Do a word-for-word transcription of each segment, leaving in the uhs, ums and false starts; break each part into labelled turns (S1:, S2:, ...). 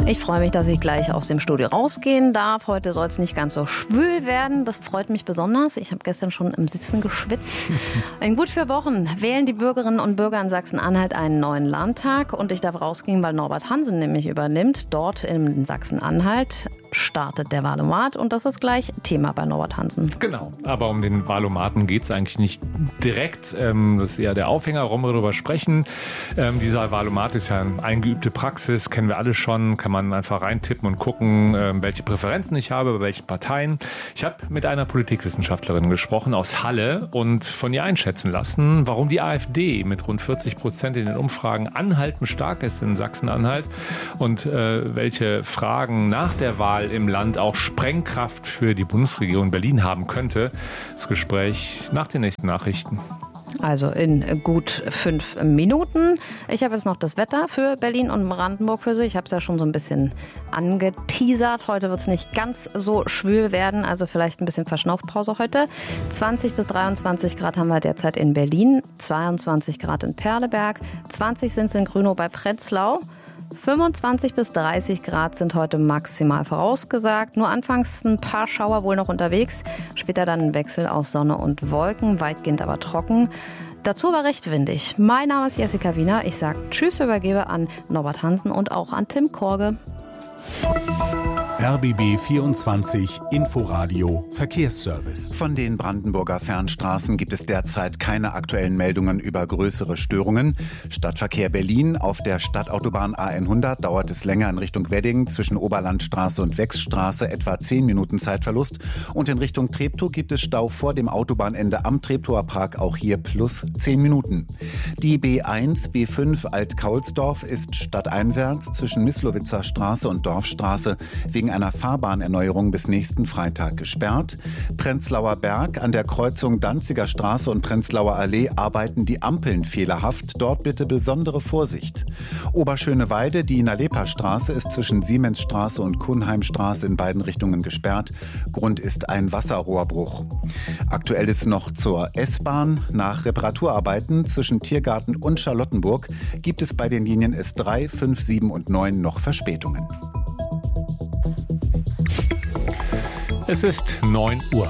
S1: Ich freue mich, dass ich gleich aus dem Studio rausgehen darf. Heute soll es nicht ganz so schwül werden. Das freut mich besonders. Ich habe gestern schon im Sitzen geschwitzt. In gut vier Wochen wählen die Bürgerinnen und Bürger in Sachsen-Anhalt einen neuen Landtag. Und ich darf rausgehen, weil Norbert Hansen nämlich übernimmt. Dort in Sachsen-Anhalt startet der Wahlomat. Und das ist gleich Thema bei Norbert Hansen.
S2: Genau, aber um den Wahlomaten geht es eigentlich nicht direkt. Ähm, das ist eher der Aufhänger, warum wir darüber sprechen. Ähm, dieser Wahlomat ist ja eine eingeübte Praxis, kennen wir alle schon. Kann man einfach reintippen und gucken, äh, welche Präferenzen ich habe, bei welchen Parteien. Ich habe mit einer Politikwissenschaftlerin gesprochen aus Halle und von ihr einschätzen lassen, warum die AfD mit rund vierzig Prozent in den Umfragen anhaltend stark ist in Sachsen-Anhalt und äh, welche Fragen nach der Wahl im Land auch Sprengkraft für die Bundesregierung Berlin haben könnte. Das Gespräch nach den nächsten Nachrichten.
S1: Also in gut fünf Minuten. Ich habe jetzt noch das Wetter für Berlin und Brandenburg für Sie. Ich habe es ja schon so ein bisschen angeteasert. Heute wird es nicht ganz so schwül werden, also vielleicht ein bisschen Verschnaufpause heute. zwanzig bis dreiundzwanzig Grad haben wir derzeit in Berlin, zweiundzwanzig Grad in Perleberg, zwanzig sind es in Grünow bei Prenzlau. fünfundzwanzig bis dreißig Grad sind heute maximal vorausgesagt. Nur anfangs ein paar Schauer wohl noch unterwegs. Später dann ein Wechsel aus Sonne und Wolken, weitgehend aber trocken. Dazu aber recht windig. Mein Name ist Jessica Wiener. Ich sage Tschüss, übergebe an Norbert Hansen und auch an Tim Korge.
S3: R B B vierundzwanzig Inforadio Verkehrsservice.
S4: Von den Brandenburger Fernstraßen gibt es derzeit keine aktuellen Meldungen über größere Störungen. Stadtverkehr Berlin auf der Stadtautobahn A hundert dauert es länger in Richtung Wedding zwischen Oberlandstraße und Wechsstraße etwa zehn Minuten Zeitverlust. Und in Richtung Treptow gibt es Stau vor dem Autobahnende am Treptower Park, auch hier plus zehn Minuten. Die B eins, B fünf Alt-Kaulsdorf ist stadteinwärts zwischen Mislowitzer Straße und Dorfstraße wegen einer Fahrbahnerneuerung bis nächsten Freitag gesperrt. Prenzlauer Berg an der Kreuzung Danziger Straße und Prenzlauer Allee arbeiten die Ampeln fehlerhaft. Dort bitte besondere Vorsicht. Oberschöneweide, die Nalepa-Straße ist zwischen Siemensstraße und Kuhnheimstraße in beiden Richtungen gesperrt. Grund ist ein Wasserrohrbruch. Aktuell ist noch zur S-Bahn. Nach Reparaturarbeiten zwischen Tiergarten und Charlottenburg gibt es bei den Linien S drei, fünf, sieben und neun noch Verspätungen.
S2: Es ist neun Uhr.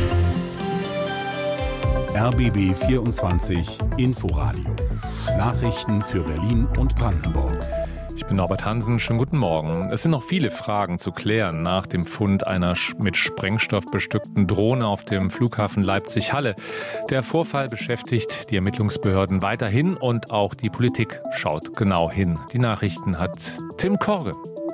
S3: R B B vierundzwanzig Inforadio. Nachrichten für Berlin und Brandenburg.
S2: Ich bin Norbert Hansen, schönen guten Morgen. Es sind noch viele Fragen zu klären nach dem Fund einer mit Sprengstoff bestückten Drohne auf dem Flughafen Leipzig-Halle. Der Vorfall beschäftigt die Ermittlungsbehörden weiterhin und auch die Politik schaut genau hin. Die Nachrichten hat Tim Korge.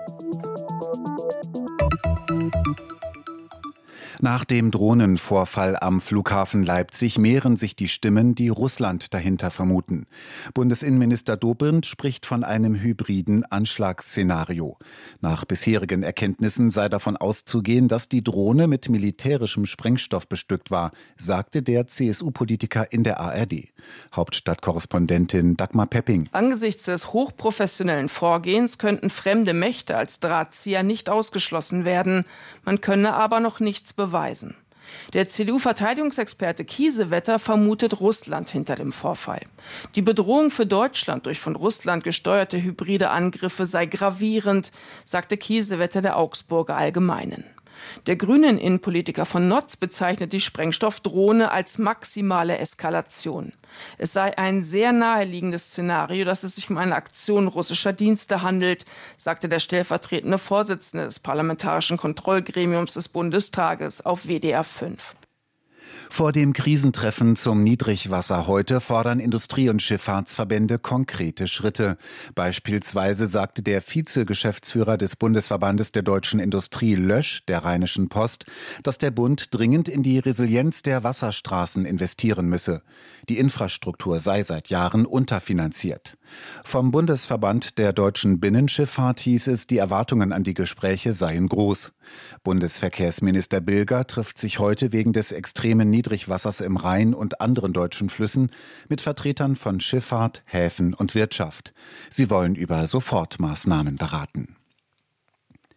S4: Nach dem Drohnenvorfall am Flughafen Leipzig mehren sich die Stimmen, die Russland dahinter vermuten. Bundesinnenminister Dobrindt spricht von einem hybriden Anschlagsszenario. Nach bisherigen Erkenntnissen sei davon auszugehen, dass die Drohne mit militärischem Sprengstoff bestückt war, sagte der C S U-Politiker in der A R D. Hauptstadtkorrespondentin Dagmar Pepping.
S5: Angesichts des hochprofessionellen Vorgehens könnten fremde Mächte als Drahtzieher nicht ausgeschlossen werden. Man könne aber noch nichts beweisen. Der C D U-Verteidigungsexperte Kiesewetter vermutet Russland hinter dem Vorfall. Die Bedrohung für Deutschland durch von Russland gesteuerte hybride Angriffe sei gravierend, sagte Kiesewetter der Augsburger Allgemeinen. Der grünen Innenpolitiker von Notz bezeichnet die Sprengstoffdrohne als maximale Eskalation. Es sei ein sehr naheliegendes Szenario, dass es sich um eine Aktion russischer Dienste handelt, sagte der stellvertretende Vorsitzende des Parlamentarischen Kontrollgremiums des Bundestages auf W D R fünf.
S4: Vor dem Krisentreffen zum Niedrigwasser heute fordern Industrie- und Schifffahrtsverbände konkrete Schritte. Beispielsweise sagte der Vize-Geschäftsführer des Bundesverbandes der deutschen Industrie Lösch der Rheinischen Post, dass der Bund dringend in die Resilienz der Wasserstraßen investieren müsse. Die Infrastruktur sei seit Jahren unterfinanziert. Vom Bundesverband der deutschen Binnenschifffahrt hieß es, die Erwartungen an die Gespräche seien groß. Bundesverkehrsminister Bilger trifft sich heute wegen des extremen Niedrigwassers im Rhein und anderen deutschen Flüssen mit Vertretern von Schifffahrt, Häfen und Wirtschaft. Sie wollen über Sofortmaßnahmen beraten.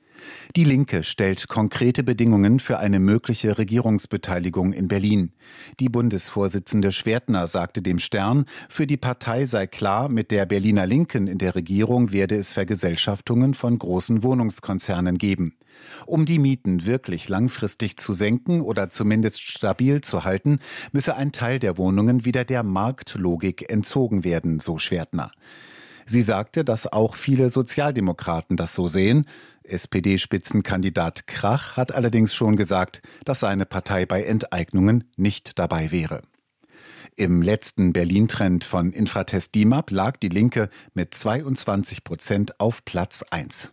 S4: Die Linke stellt konkrete Bedingungen für eine mögliche Regierungsbeteiligung in Berlin. Die Bundesvorsitzende Schwertner sagte dem Stern, für die Partei sei klar, mit der Berliner Linken in der Regierung werde es Vergesellschaftungen von großen Wohnungskonzernen geben. Um die Mieten wirklich langfristig zu senken oder zumindest stabil zu halten, müsse ein Teil der Wohnungen wieder der Marktlogik entzogen werden, so Schwertner. Sie sagte, dass auch viele Sozialdemokraten das so sehen. S P D-Spitzenkandidat Krach hat allerdings schon gesagt, dass seine Partei bei Enteignungen nicht dabei wäre. Im letzten Berlin-Trend von Infratest D I M A P lag die Linke mit zweiundzwanzig Prozent auf Platz eins.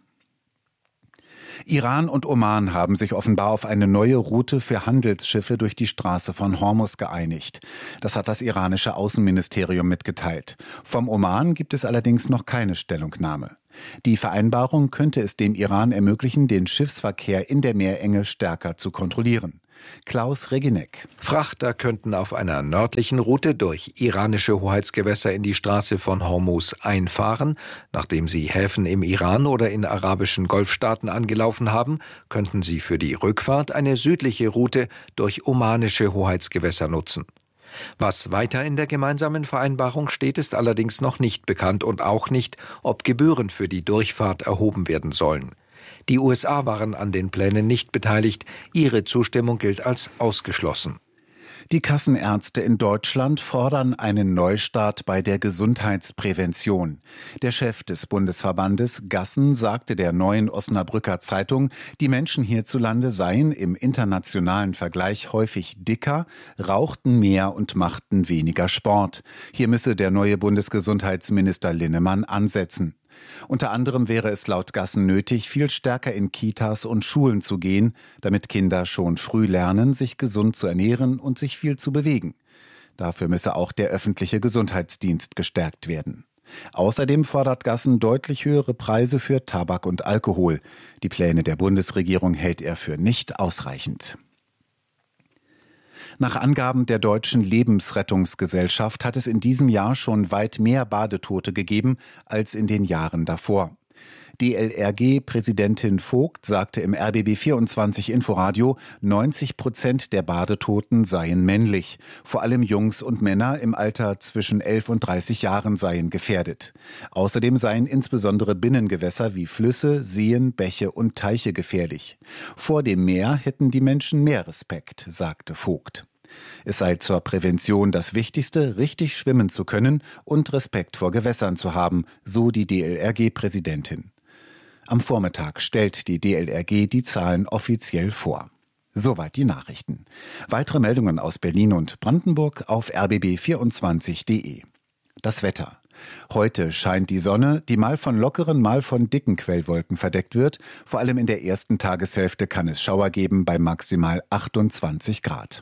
S4: Iran und Oman haben sich offenbar auf eine neue Route für Handelsschiffe durch die Straße von Hormuz geeinigt. Das hat das iranische Außenministerium mitgeteilt. Vom Oman gibt es allerdings noch keine Stellungnahme. Die Vereinbarung könnte es dem Iran ermöglichen, den Schiffsverkehr in der Meerenge stärker zu kontrollieren. Klaus Regineck.
S6: Frachter könnten auf einer nördlichen Route durch iranische Hoheitsgewässer in die Straße von Hormuz einfahren. Nachdem sie Häfen im Iran oder in arabischen Golfstaaten angelaufen haben, könnten sie für die Rückfahrt eine südliche Route durch omanische Hoheitsgewässer nutzen. Was weiter in der gemeinsamen Vereinbarung steht, ist allerdings noch nicht bekannt und auch nicht, ob Gebühren für die Durchfahrt erhoben werden sollen. Die U S A waren an den Plänen nicht beteiligt. Ihre Zustimmung gilt als ausgeschlossen.
S4: Die Kassenärzte in Deutschland fordern einen Neustart bei der Gesundheitsprävention. Der Chef des Bundesverbandes Gassen sagte der Neuen Osnabrücker Zeitung, die Menschen hierzulande seien im internationalen Vergleich häufig dicker, rauchten mehr und machten weniger Sport. Hier müsse der neue Bundesgesundheitsminister Linnemann ansetzen. Unter anderem wäre es laut Gassen nötig, viel stärker in Kitas und Schulen zu gehen, damit Kinder schon früh lernen, sich gesund zu ernähren und sich viel zu bewegen. Dafür müsse auch der öffentliche Gesundheitsdienst gestärkt werden. Außerdem fordert Gassen deutlich höhere Preise für Tabak und Alkohol. Die Pläne der Bundesregierung hält er für nicht ausreichend. Nach Angaben der Deutschen Lebensrettungsgesellschaft hat es in diesem Jahr schon weit mehr Badetote gegeben als in den Jahren davor. D L R G-Präsidentin Vogt sagte im R B B vierundzwanzig Inforadio, neunzig Prozent der Badetoten seien männlich. Vor allem Jungs und Männer im Alter zwischen elf und dreißig Jahren seien gefährdet. Außerdem seien insbesondere Binnengewässer wie Flüsse, Seen, Bäche und Teiche gefährlich. Vor dem Meer hätten die Menschen mehr Respekt, sagte Vogt. Es sei zur Prävention das Wichtigste, richtig schwimmen zu können und Respekt vor Gewässern zu haben, so die D L R G-Präsidentin. Am Vormittag stellt die D L R G die Zahlen offiziell vor. Soweit die Nachrichten. Weitere Meldungen aus Berlin und Brandenburg auf r b b vierundzwanzig punkt de. Das Wetter. Heute scheint die Sonne, die mal von lockeren, mal von dicken Quellwolken verdeckt wird. Vor allem in der ersten Tageshälfte kann es Schauer geben bei maximal achtundzwanzig Grad.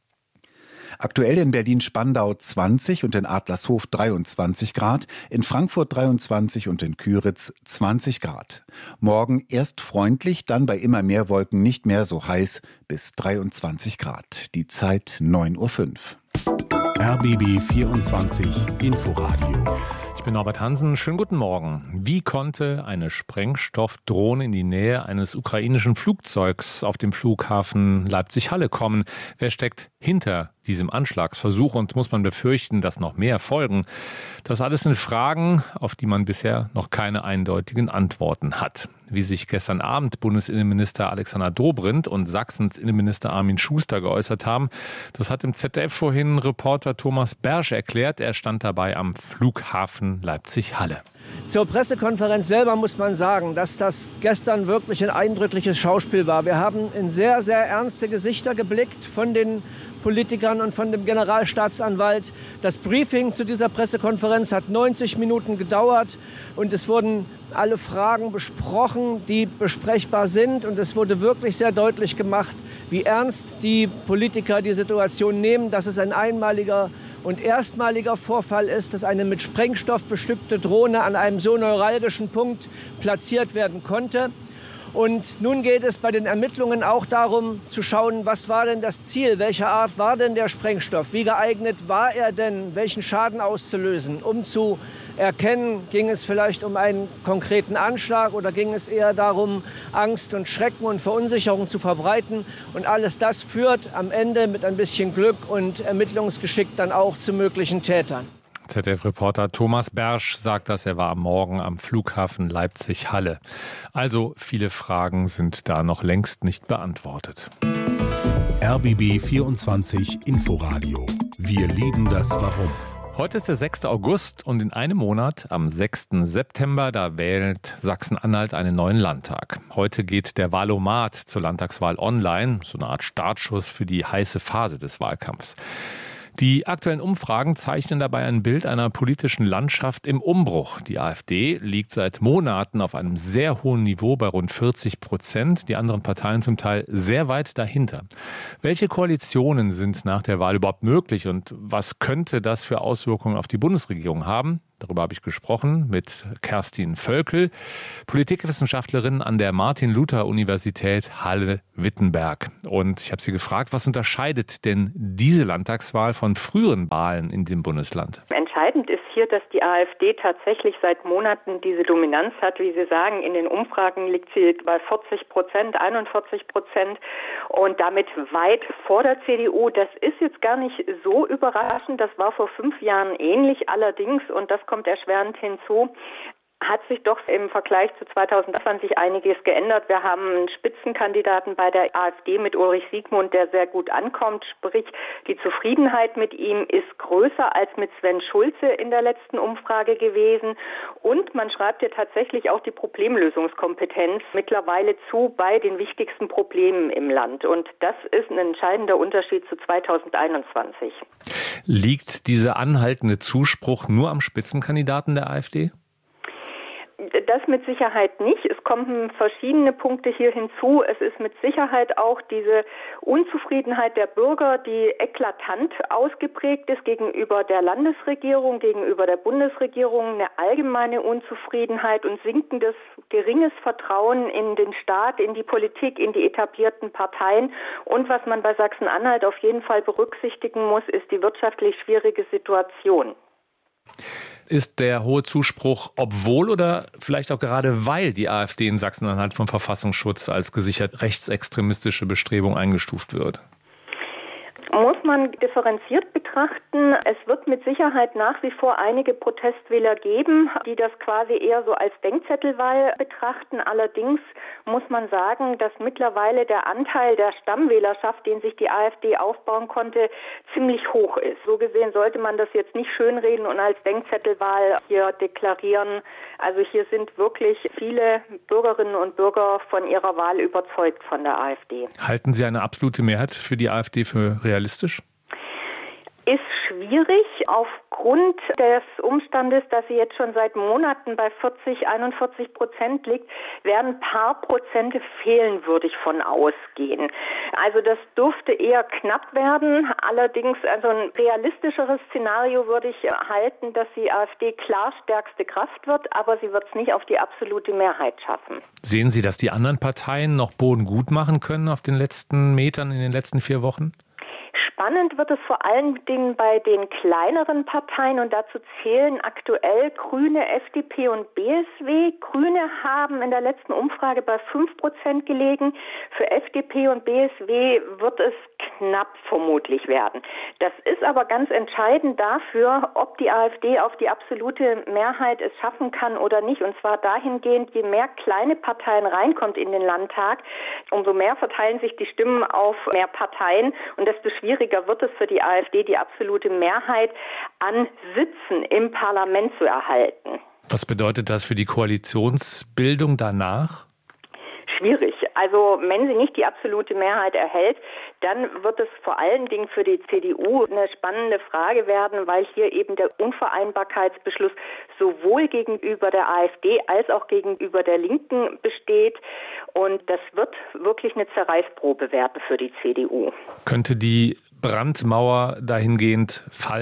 S4: Aktuell in Berlin-Spandau zwanzig und in Adlershof dreiundzwanzig Grad, in Frankfurt dreiundzwanzig und in Küritz zwanzig Grad. Morgen erst freundlich, dann bei immer mehr Wolken nicht mehr so heiß bis dreiundzwanzig Grad. Die Zeit neun Uhr fünf.
S3: R B B vierundzwanzig Inforadio.
S2: Ich bin Norbert Hansen. Schönen guten Morgen. Wie konnte eine Sprengstoffdrohne in die Nähe eines ukrainischen Flugzeugs auf dem Flughafen Leipzig-Halle kommen? Wer steckt hinter diesem Anschlagsversuch und muss man befürchten, dass noch mehr folgen? Das alles sind Fragen, auf die man bisher noch keine eindeutigen Antworten hat. Wie sich gestern Abend Bundesinnenminister Alexander Dobrindt und Sachsens Innenminister Armin Schuster geäußert haben, das hat im Z D F vorhin Reporter Thomas Bersch erklärt. Er stand dabei am Flughafen Leipzig-Halle.
S7: Zur Pressekonferenz selber muss man sagen, dass das gestern wirklich ein eindrückliches Schauspiel war. Wir haben in sehr, sehr ernste Gesichter geblickt von den Politikern und von dem Generalstaatsanwalt. Das Briefing zu dieser Pressekonferenz hat neunzig Minuten gedauert und es wurden alle Fragen besprochen, die besprechbar sind. Und es wurde wirklich sehr deutlich gemacht, wie ernst die Politiker die Situation nehmen, dass es ein einmaliger und erstmaliger Vorfall ist, dass eine mit Sprengstoff bestückte Drohne an einem so neuralgischen Punkt platziert werden konnte. Und nun geht es bei den Ermittlungen auch darum zu schauen, was war denn das Ziel, welcher Art war denn der Sprengstoff, wie geeignet war er denn, welchen Schaden auszulösen, um zu erkennen, ging es vielleicht um einen konkreten Anschlag oder ging es eher darum, Angst und Schrecken und Verunsicherung zu verbreiten. Und alles das führt am Ende mit ein bisschen Glück und Ermittlungsgeschick dann auch zu möglichen Tätern.
S2: Z D F-Reporter Thomas Bersch sagt, dass er war am Morgen am Flughafen Leipzig-Halle. Also viele Fragen sind da noch längst nicht beantwortet.
S3: R B B vierundzwanzig Inforadio. Wir lieben das Warum.
S2: Heute ist der sechster August und in einem Monat, am sechsten September, da wählt Sachsen-Anhalt einen neuen Landtag. Heute geht der Wahlomat zur Landtagswahl online, so eine Art Startschuss für die heiße Phase des Wahlkampfs. Die aktuellen Umfragen zeichnen dabei ein Bild einer politischen Landschaft im Umbruch. Die AfD liegt seit Monaten auf einem sehr hohen Niveau bei rund vierzig Prozent, die anderen Parteien zum Teil sehr weit dahinter. Welche Koalitionen sind nach der Wahl überhaupt möglich und was könnte das für Auswirkungen auf die Bundesregierung haben? Darüber habe ich gesprochen mit Kerstin Völkel, Politikwissenschaftlerin an der Martin-Luther-Universität Halle-Wittenberg. Und ich habe sie gefragt, was unterscheidet denn diese Landtagswahl von früheren Wahlen in dem Bundesland?
S8: Entscheidend ist hier, dass die AfD tatsächlich seit Monaten diese Dominanz hat. Wie Sie sagen, in den Umfragen liegt sie bei vierzig Prozent, einundvierzig Prozent und damit weit vor der C D U. Das ist jetzt gar nicht so überraschend. Das war vor fünf Jahren ähnlich. Allerdings, und das kommt erschwerend hinzu, hat sich doch im Vergleich zu zwanzig zwanzig einiges geändert. Wir haben einen Spitzenkandidaten bei der AfD mit Ulrich Siegmund, der sehr gut ankommt. Sprich, die Zufriedenheit mit ihm ist größer als mit Sven Schulze in der letzten Umfrage gewesen. Und man schreibt ja tatsächlich auch die Problemlösungskompetenz mittlerweile zu bei den wichtigsten Problemen im Land. Und das ist ein entscheidender Unterschied zu zwanzig einundzwanzig.
S2: Liegt dieser anhaltende Zuspruch nur am Spitzenkandidaten der AfD?
S8: Das mit Sicherheit nicht. Es kommen verschiedene Punkte hier hinzu. Es ist mit Sicherheit auch diese Unzufriedenheit der Bürger, die eklatant ausgeprägt ist gegenüber der Landesregierung, gegenüber der Bundesregierung, eine allgemeine Unzufriedenheit und sinkendes, geringes Vertrauen in den Staat, in die Politik, in die etablierten Parteien. Und was man bei Sachsen-Anhalt auf jeden Fall berücksichtigen muss, ist die wirtschaftlich schwierige Situation.
S2: Ist der hohe Zuspruch, obwohl oder vielleicht auch gerade weil die AfD in Sachsen-Anhalt vom Verfassungsschutz als gesichert rechtsextremistische Bestrebung eingestuft wird?
S8: Muss man differenziert betrachten. Es wird mit Sicherheit nach wie vor einige Protestwähler geben, die das quasi eher so als Denkzettelwahl betrachten. Allerdings muss man sagen, dass mittlerweile der Anteil der Stammwählerschaft, den sich die AfD aufbauen konnte, ziemlich hoch ist. So gesehen sollte man das jetzt nicht schönreden und als Denkzettelwahl hier deklarieren. Also hier sind wirklich viele Bürgerinnen und Bürger von ihrer Wahl überzeugt von der AfD.
S2: Halten Sie eine absolute Mehrheit für die AfD für realistisch?
S8: Ist schwierig aufgrund des Umstandes, dass sie jetzt schon seit Monaten bei vierzig, einundvierzig Prozent liegt, werden ein paar Prozente fehlen, würde ich von ausgehen. Also das dürfte eher knapp werden. Allerdings, also ein realistischeres Szenario würde ich halten, dass die AfD klar stärkste Kraft wird, aber sie wird es nicht auf die absolute Mehrheit schaffen.
S2: Sehen Sie, dass die anderen Parteien noch Boden gut machen können auf den letzten Metern in den letzten vier Wochen?
S8: Spannend wird es vor allen Dingen bei den kleineren Parteien und dazu zählen aktuell Grüne, F D P und B S W. Grüne haben in der letzten Umfrage bei fünf Prozent gelegen. Für F D P und B S W wird es knapp vermutlich werden. Das ist aber ganz entscheidend dafür, ob die AfD auf die absolute Mehrheit es schaffen kann oder nicht. Und zwar dahingehend, je mehr kleine Parteien reinkommt in den Landtag, umso mehr verteilen sich die Stimmen auf mehr Parteien und desto schwieriger wird es für die AfD, die absolute Mehrheit an Sitzen im Parlament zu erhalten.
S2: Was bedeutet das für die Koalitionsbildung danach?
S8: Schwierig. Also wenn sie nicht die absolute Mehrheit erhält, dann wird es vor allen Dingen für die C D U eine spannende Frage werden, weil hier eben der Unvereinbarkeitsbeschluss sowohl gegenüber der AfD als auch gegenüber der Linken besteht. Und das wird wirklich eine Zerreißprobe werden für die C D U.
S2: Könnte die Brandmauer dahingehend fallen?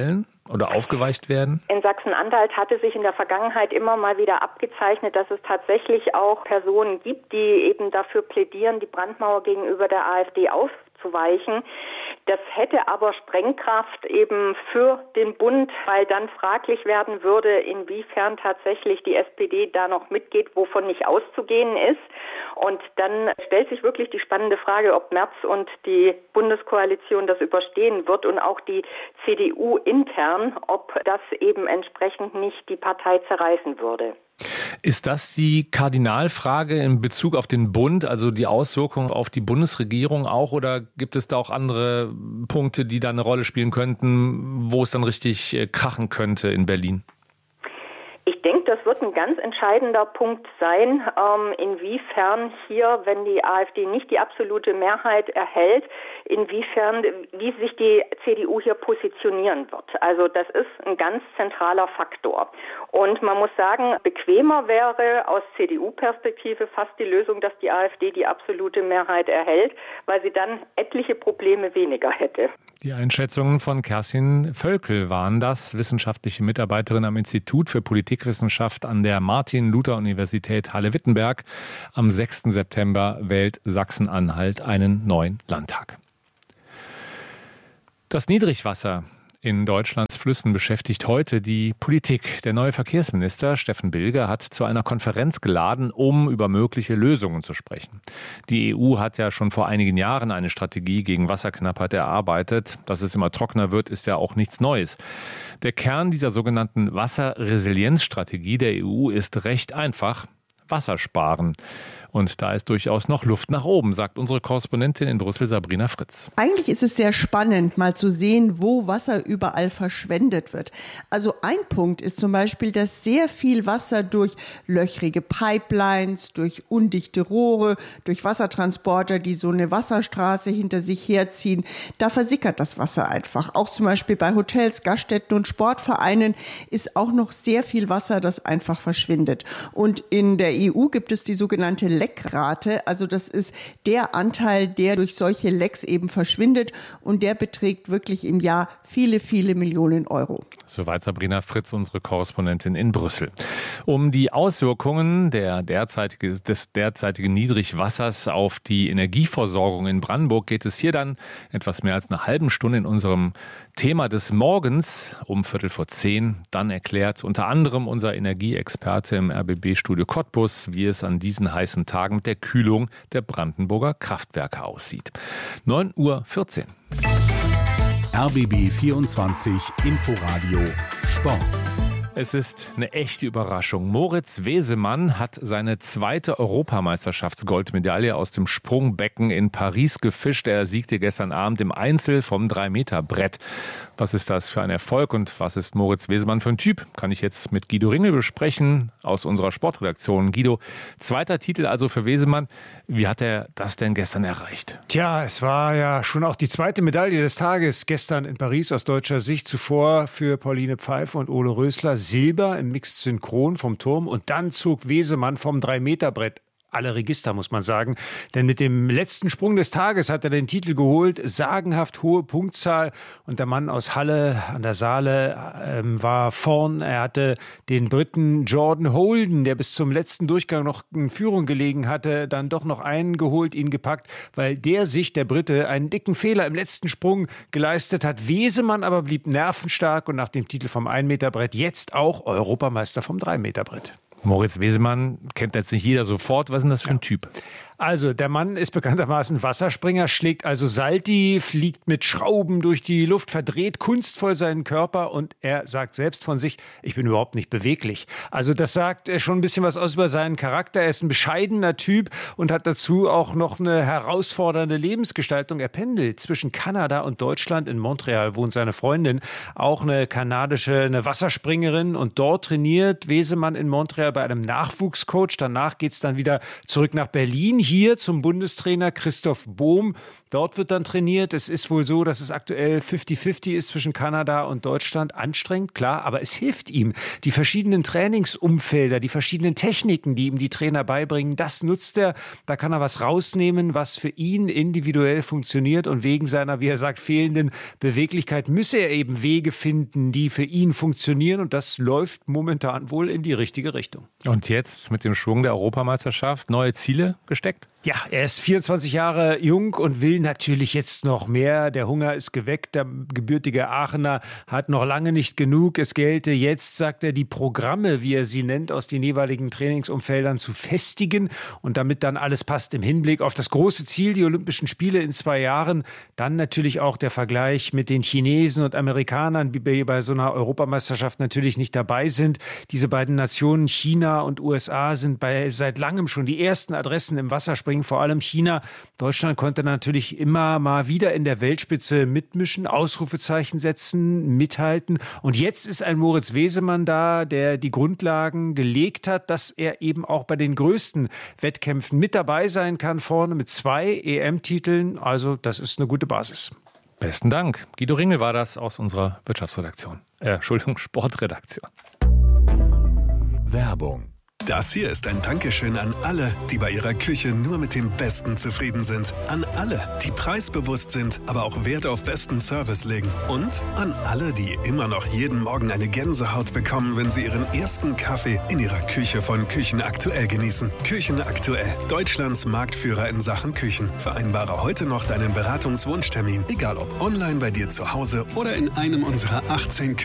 S2: oder aufgeweicht werden?
S8: In Sachsen-Anhalt hatte sich in der Vergangenheit immer mal wieder abgezeichnet, dass es tatsächlich auch Personen gibt, die eben dafür plädieren, die Brandmauer gegenüber der AfD aufzuweichen. Das hätte aber Sprengkraft eben für den Bund, weil dann fraglich werden würde, inwiefern tatsächlich die S P D da noch mitgeht, wovon nicht auszugehen ist. Und dann stellt sich wirklich die spannende Frage, ob Merz und die Bundeskoalition das überstehen wird und auch die C D U intern, ob das eben entsprechend nicht die Partei zerreißen würde.
S2: Ist das die Kardinalfrage in Bezug auf den Bund, also die Auswirkungen auf die Bundesregierung auch, oder gibt es da auch andere Punkte, die da eine Rolle spielen könnten, wo es dann richtig krachen könnte in Berlin?
S8: Ich denke, das wird ein ganz entscheidender Punkt sein, ähm, inwiefern hier, wenn die AfD nicht die absolute Mehrheit erhält, inwiefern, wie sich die C D U hier positionieren wird. Also das ist ein ganz zentraler Faktor. Und man muss sagen, bequemer wäre aus C D U-Perspektive fast die Lösung, dass die AfD die absolute Mehrheit erhält, weil sie dann etliche Probleme weniger hätte.
S2: Die Einschätzungen von Kerstin Völkel waren das, wissenschaftliche Mitarbeiterin am Institut für Politikwissenschaft an der Martin-Luther-Universität Halle-Wittenberg. Am sechsten September wählt Sachsen-Anhalt einen neuen Landtag. Das Niedrigwasser in Deutschlands Flüssen beschäftigt heute die Politik. Der neue Verkehrsminister Steffen Bilger hat zu einer Konferenz geladen, um über mögliche Lösungen zu sprechen. Die E U hat ja schon vor einigen Jahren eine Strategie gegen Wasserknappheit erarbeitet. Dass es immer trockener wird, ist ja auch nichts Neues. Der Kern dieser sogenannten Wasserresilienzstrategie der E U ist recht einfach: Wasser sparen. Und da ist durchaus noch Luft nach oben, sagt unsere Korrespondentin in Brüssel, Sabrina Fritz.
S9: Eigentlich ist es sehr spannend, mal zu sehen, wo Wasser überall verschwendet wird. Also ein Punkt ist zum Beispiel, dass sehr viel Wasser durch löchrige Pipelines, durch undichte Rohre, durch Wassertransporter, die so eine Wasserstraße hinter sich herziehen, da versickert das Wasser einfach. Auch zum Beispiel bei Hotels, Gaststätten und Sportvereinen ist auch noch sehr viel Wasser, das einfach verschwindet. Und in der E U gibt es die sogenannte Leckrate, also das ist der Anteil, der durch solche Lecks eben verschwindet, und der beträgt wirklich im Jahr viele, viele Millionen Euro.
S2: Soweit Sabrina Fritz, unsere Korrespondentin in Brüssel. Um die Auswirkungen der derzeitige, des derzeitigen Niedrigwassers auf die Energieversorgung in Brandenburg geht es hier dann etwas mehr als eine halbe Stunde in unserem Thema des Morgens um Viertel vor zehn. Dann erklärt unter anderem unser Energieexperte im R B B-Studio Cottbus, wie es an diesen heißen Tagen mit der Kühlung der Brandenburger Kraftwerke aussieht. neun Uhr vierzehn.
S3: R B B vierundzwanzig Inforadio Sport.
S2: Es ist eine echte Überraschung. Moritz Wesemann hat seine zweite Europameisterschaftsgoldmedaille aus dem Sprungbecken in Paris gefischt. Er siegte gestern Abend im Einzel vom drei Meter Brett. Was ist das für ein Erfolg und was ist Moritz Wesemann für ein Typ? Kann ich jetzt mit Guido Ringel besprechen aus unserer Sportredaktion. Guido, zweiter Titel also für Wesemann. Wie hat er das denn gestern erreicht?
S10: Tja, es war ja schon auch die zweite Medaille des Tages gestern in Paris aus deutscher Sicht. Zuvor für Pauline Pfeiffer und Ole Rösler Silber im Mixed Synchron vom Turm, und dann zog Wesemann vom drei Meter Brett alle Register, muss man sagen. Denn mit dem letzten Sprung des Tages hat er den Titel geholt. Sagenhaft hohe Punktzahl. Und der Mann aus Halle an der Saale ähm, war vorn. Er hatte den Briten Jordan Holden, der bis zum letzten Durchgang noch in Führung gelegen hatte, dann doch noch eingeholt, ihn gepackt, weil der sich, der Brite, einen dicken Fehler im letzten Sprung geleistet hat. Wesemann aber blieb nervenstark und nach dem Titel vom ein Meter Brett jetzt auch Europameister vom drei Meter Brett.
S2: Moritz Wesemann kennt jetzt nicht jeder sofort. Was ist denn das für ein Typ?
S10: Also, der Mann ist bekanntermaßen Wasserspringer, schlägt also Salti, fliegt mit Schrauben durch die Luft, verdreht kunstvoll seinen Körper, und er sagt selbst von sich, ich bin überhaupt nicht beweglich. Also das sagt schon ein bisschen was aus über seinen Charakter. Er ist ein bescheidener Typ und hat dazu auch noch eine herausfordernde Lebensgestaltung. Er pendelt zwischen Kanada und Deutschland. In Montreal wohnt seine Freundin, auch eine kanadische, eine Wasserspringerin, und dort trainiert Wesemann in Montreal bei einem Nachwuchscoach. Danach geht es dann wieder zurück nach Berlin. hier zum Bundestrainer Christoph Bohm. Dort wird dann trainiert. Es ist wohl so, dass es aktuell fünfzig fünfzig ist zwischen Kanada und Deutschland. Anstrengend, klar, aber es hilft ihm. Die verschiedenen Trainingsumfelder, die verschiedenen Techniken, die ihm die Trainer beibringen, das nutzt er. Da kann er was rausnehmen, was für ihn individuell funktioniert. Und wegen seiner, wie er sagt, fehlenden Beweglichkeit müsse er eben Wege finden, die für ihn funktionieren. Und das läuft momentan wohl in die richtige Richtung.
S2: Und jetzt mit dem Schwung der Europameisterschaft neue Ziele gesteckt?
S10: Ja, er ist vierundzwanzig Jahre jung und will natürlich jetzt noch mehr. Der Hunger ist geweckt. Der gebürtige Aachener hat noch lange nicht genug. Es gelte jetzt, sagt er, die Programme, wie er sie nennt, aus den jeweiligen Trainingsumfeldern zu festigen und damit dann alles passt im Hinblick auf das große Ziel, die Olympischen Spiele in zwei Jahren. Dann natürlich auch der Vergleich mit den Chinesen und Amerikanern, die bei so einer Europameisterschaft natürlich nicht dabei sind. Diese beiden Nationen, China und U S A, sind bei seit langem schon die ersten Adressen im Wasserspringen. Vor allem China. Deutschland konnte natürlich immer mal wieder in der Weltspitze mitmischen, Ausrufezeichen setzen, mithalten. Und jetzt ist ein Moritz Wesemann da, der die Grundlagen gelegt hat, dass er eben auch bei den größten Wettkämpfen mit dabei sein kann, vorne mit zwei E M-Titeln. Also das ist eine gute Basis.
S2: Besten Dank. Guido Ringel war das aus unserer Wirtschaftsredaktion. Äh, Entschuldigung, Sportredaktion.
S3: Werbung.
S11: Das hier ist ein Dankeschön an alle, die bei ihrer Küche nur mit dem Besten zufrieden sind. An alle, die preisbewusst sind, aber auch Wert auf besten Service legen. Und an alle, die immer noch jeden Morgen eine Gänsehaut bekommen, wenn sie ihren ersten Kaffee in ihrer Küche von Küchen Aktuell genießen. Küchen Aktuell, Deutschlands Marktführer in Sachen Küchen. Vereinbare heute noch deinen Beratungswunschtermin, egal ob online bei dir zu Hause oder in einem unserer achtzehn